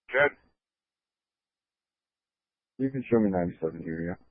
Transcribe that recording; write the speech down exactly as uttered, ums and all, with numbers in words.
Jed? You can show me ninety-seven here, yeah.